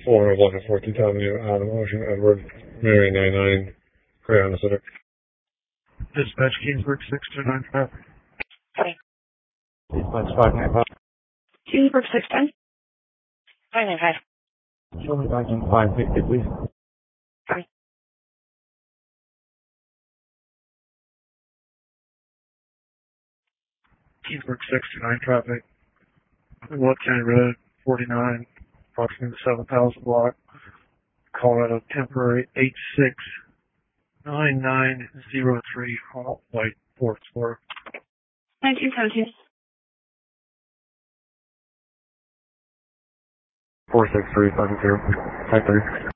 4 Block of 14th Avenue, Adam Ocean Edward, Mary 99, Crayon City. Dispatch Kingsburg 629 traffic. Dispatch 595. Kingsburg 610. 595. Show me back in 550, please. Kingsburg 629 traffic. Wood County Road 49, approximately the 7,000 block. Colorado temporary 869903 Hall White Fourth floor. 1917. 46350. Type 3.